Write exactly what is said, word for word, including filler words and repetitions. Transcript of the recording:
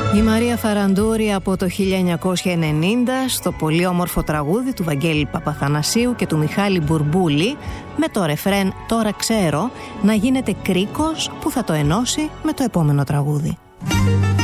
Η Μαρία Φαραντούρη από το χίλια εννιακόσια ενενήντα στο πολύ όμορφο τραγούδι του Βαγγέλη Παπαθανασίου και του Μιχάλη Μπουρμπούλη με το ρεφρέν «Τώρα ξέρω» να γίνεται κρίκος που θα το ενώσει με το επόμενο τραγούδι.